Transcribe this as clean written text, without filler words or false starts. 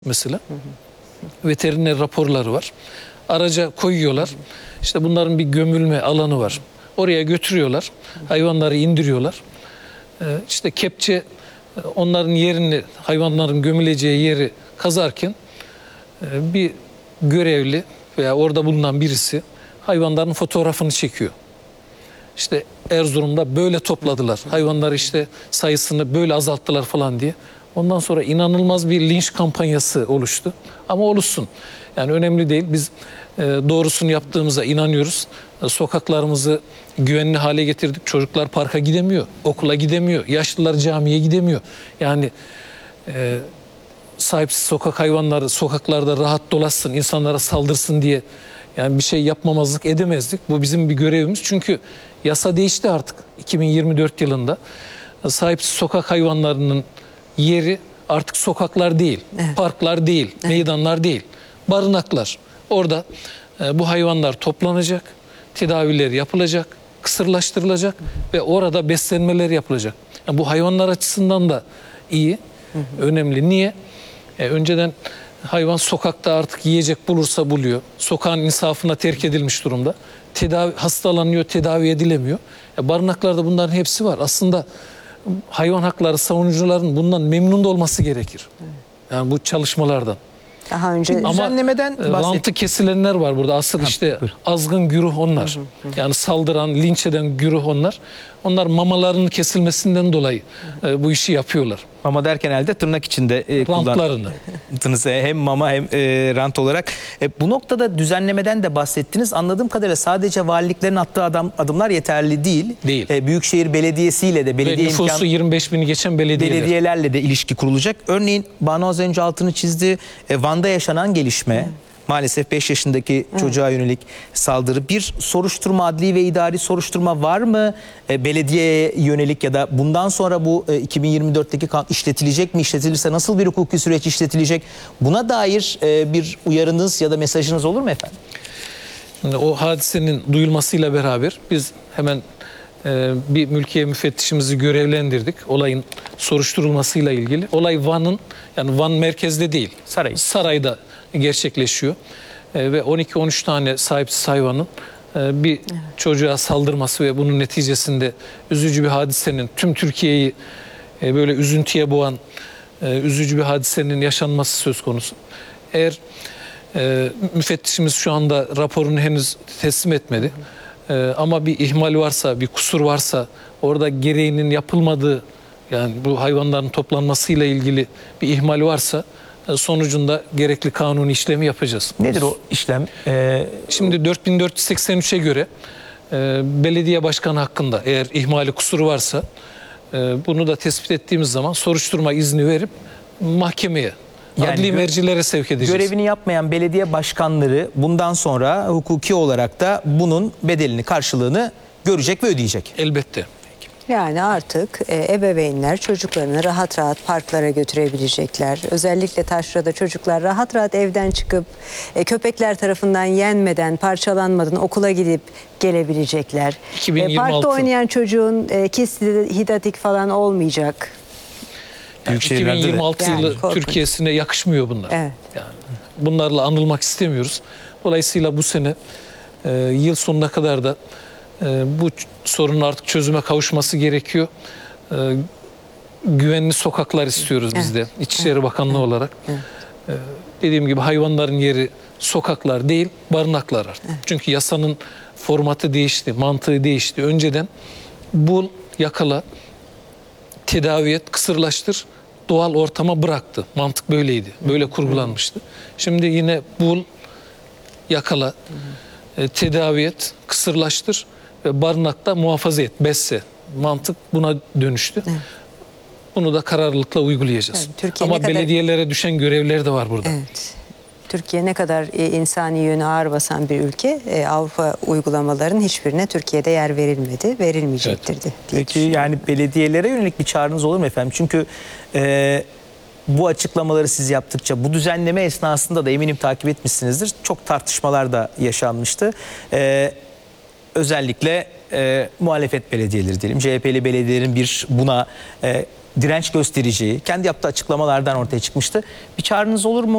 mesela. Veteriner raporları var. Araca koyuyorlar. İşte bunların bir gömülme alanı var. Oraya götürüyorlar. Hayvanları indiriyorlar. İşte kepçe onların yerini, hayvanların gömüleceği yeri kazarken bir görevli veya orada bulunan birisi hayvanların fotoğrafını çekiyor. İşte Erzurum'da böyle topladılar. Hayvanları işte sayısını böyle azalttılar falan diye. Ondan sonra inanılmaz bir linç kampanyası oluştu. Ama oluşsun. Yani önemli değil. Biz doğrusunu yaptığımıza inanıyoruz. Sokaklarımızı güvenli hale getirdik. Çocuklar parka gidemiyor, okula gidemiyor, yaşlılar camiye gidemiyor. Yani sahipsiz sokak hayvanları sokaklarda rahat dolaşsın, insanlara saldırsın diye yani bir şey yapmamazlık edemezdik. Bu bizim bir görevimiz. Çünkü yasa değişti artık 2024 yılında. Sahipsiz sokak hayvanlarının yeri artık sokaklar değil, parklar değil, meydanlar değil, barınaklar. Orada bu hayvanlar toplanacak, tedaviler yapılacak, kısırlaştırılacak ve orada beslenmeler yapılacak. Yani bu hayvanlar açısından da iyi, önemli. Niye? Önceden hayvan sokakta artık yiyecek bulursa buluyor. Sokağın insafına terk edilmiş durumda. Hastalanıyor, tedavi edilemiyor. Barınaklarda bunların hepsi var. Aslında hayvan hakları savunucuların bundan memnun da olması gerekir. Yani bu çalışmalardan. Daha önce ama düzenlemeden rantı kesilenler var burada. Asıl işte azgın güruh onlar. Yani saldıran, linç eden güruh onlar. Onlar mamalarının kesilmesinden dolayı bu işi yapıyorlar. Mama derken elde tırnak içinde rantlarını. Hem mama hem rant olarak. Bu noktada düzenlemeden de bahsettiniz. Anladığım kadarıyla sadece valiliklerin attığı adımlar yeterli değil. Değil. Büyükşehir Belediyesi'yle de belediye nüfusu 25 bini geçen belediyelerle de ilişki kurulacak. Örneğin Banu az önce altını çizdi. Van'da yaşanan gelişme. Maalesef 5 yaşındaki çocuğa yönelik saldırı. Bir soruşturma, adli ve idari soruşturma var mı? Belediyeye yönelik ya da bundan sonra bu 2024'teki kanun işletilecek mi? İşletilirse nasıl bir hukuki süreç işletilecek? Buna dair bir uyarınız ya da mesajınız olur mu efendim? O hadisenin duyulmasıyla beraber biz hemen bir mülkiye müfettişimizi görevlendirdik. Olayın soruşturulmasıyla ilgili. Olay Van'ın, yani Van merkezde değil, Saray'da gerçekleşiyor. Ve 12-13 tane sahipsiz hayvanın bir çocuğa saldırması ve bunun neticesinde üzücü bir hadisenin, tüm Türkiye'yi böyle üzüntüye boğan üzücü bir hadisenin yaşanması söz konusu. Eğer müfettişimiz şu anda raporunu henüz teslim etmedi. Ama bir ihmal varsa, bir kusur varsa, orada gereğinin yapılmadığı, yani bu hayvanların toplanmasıyla ilgili bir ihmal varsa sonucunda gerekli kanuni işlemi yapacağız. Nedir o işlem? Şimdi 4483'e göre belediye başkanı hakkında eğer ihmali kusuru varsa bunu da tespit ettiğimiz zaman soruşturma izni verip mahkemeye, adli mercilere sevk edeceğiz. Görevini yapmayan belediye başkanları bundan sonra hukuki olarak da bunun bedelini, karşılığını görecek ve ödeyecek. Elbette. Yani artık ebeveynler çocuklarını rahat rahat parklara götürebilecekler. Özellikle taşrada çocuklar rahat rahat evden çıkıp köpekler tarafından yenmeden, parçalanmadan okula gidip gelebilecekler. 2026. Parkta oynayan çocuğun hidatik falan olmayacak. Yani 2026 yılı Türkiye'sine yakışmıyor bunlar. Evet. Yani bunlarla anılmak istemiyoruz. Dolayısıyla bu sene yıl sonuna kadar da bu sorunun artık çözüme kavuşması gerekiyor. Güvenli sokaklar istiyoruz biz de. İçişleri Bakanlığı olarak. Dediğim gibi hayvanların yeri sokaklar değil, barınaklar artık. Çünkü yasanın formatı değişti, mantığı değişti. Önceden bul, yakala, tedavi et, kısırlaştır, doğal ortama bıraktı. Mantık böyleydi. Böyle kurgulanmıştı. Şimdi yine bul, yakala, tedavi et, kısırlaştır ve barınakta muhafaza et, besle. Mantık buna dönüştü. Bunu da kararlılıkla uygulayacağız. Ama belediyelere düşen görevler de var burada. Evet. Türkiye ne kadar insani yönü ağır basan bir ülke, Avrupa uygulamaların hiçbirine Türkiye'de yer verilmedi, verilmeyecektir de. Peki yani belediyelere yönelik bir çağrınız olur mu efendim? Çünkü bu açıklamaları siz yaptıkça, bu düzenleme esnasında da eminim takip etmişsinizdir. Çok tartışmalar da yaşanmıştı. Özellikle muhalefet belediyeleri diyelim, CHP'li belediyelerin bir buna direnç göstereceği kendi yaptığı açıklamalardan ortaya çıkmıştı. Bir çağrınız olur mu?